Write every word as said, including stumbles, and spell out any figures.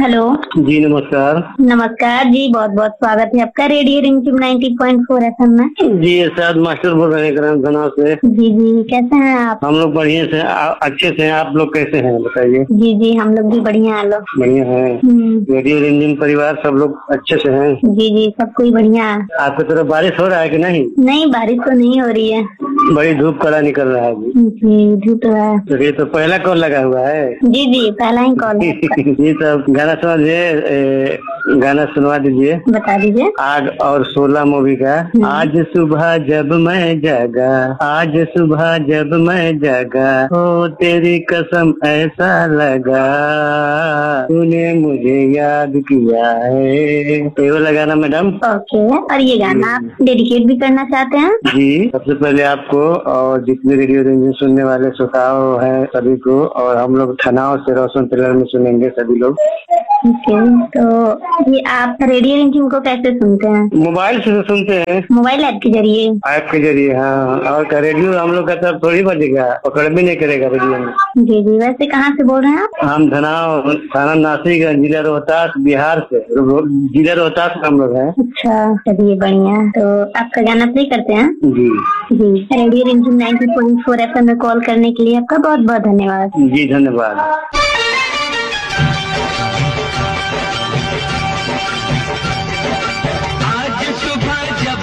Hello जी नमस्कार। नमस्कार जी, बहुत बहुत स्वागत है आपका रेडियो रिमझिम नाइन्टी पॉइंट फोर एफएम में। जी इरशाद मास्टर बोल रहे हैं ग्राम से। जी जी, कैसे हैं आप? हम लोग बढ़िया से, आ, अच्छे से हैं। आप लोग कैसे हैं बताइए? जी जी, हम लोग भी बढ़िया हैं। लोग बढ़िया है। हम्म। रेडियो रिमझिम परिवार सब लोग अच्छे से हैं? जी जी, सब कोई बढ़िया है। आपकी तरफ बारिश हो रहा है कि नहीं? नहीं, बारिश तो नहीं हो रही है। बड़ी धूप कड़ा निकल रहा है। जी धूप तो है। तो ये तो पहला कॉल लगा हुआ है। जी जी, पहला ही कॉल है आपका। जी सब गाना सुना दीजिए, गाना सुनवा दीजिए। बता दीजिए। आग और सोलह मूवी का। आज सुबह जब मैं जागा, आज सुबह जब मैं जागा, हो तेरी कसम ऐसा लगा, तूने मुझे याद किया है। तो वो लगाना मैडम। ओके, और ये गाना आप डेडिकेट भी करना चाहते हैं? जी, सबसे पहले आपको और जितने रेडियो रिमझिम सुनने वाले श्रोताओं हैं सभी को, और हम लोग थनाव से रोशन टेलर में सुनेंगे सभी लोग। ओके, तो ये आप रेडियो रिमझिम को कैसे सुनते हैं? मोबाइल से तो सुनते हैं। मोबाइल ऐप के जरिए? ऐप के जरिए, हाँ। और का रेडियो हम लोग का तरफ थोड़ी बजेगा, पकड़ भी नहीं करेगा रेडियो में। जी जी, वैसे कहाँ से बोल रहे हैं आप? हम धनाव थाना नासिक, जिला रोहतास, बिहार से। जिला रोहतास में हम लोग हैं। अच्छा, चलिए बढ़िया। तो आपका गाना प्ले करते हैं। जी जी, रेडियो रिमझिम नाइन्टी पॉइंट फोर एफएम में कॉल करने के लिए आपका बहुत बहुत धन्यवाद। जी धन्यवाद।